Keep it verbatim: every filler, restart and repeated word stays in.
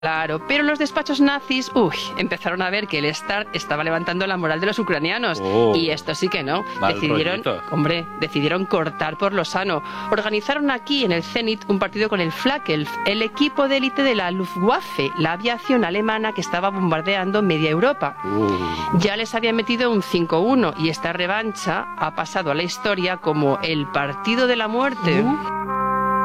Claro, pero los despachos nazis, uy, empezaron a ver que el Start estaba levantando la moral de los ucranianos. Oh, y esto sí que no. mal Decidieron, rollito. hombre, decidieron cortar por lo sano. Organizaron aquí en el Zenit un partido con el Flakelf, el equipo de élite de la Luftwaffe, la aviación alemana que estaba bombardeando media Europa. Uh. Ya les había metido un cinco uno y esta revancha ha pasado a la historia como el partido de la muerte. Uh.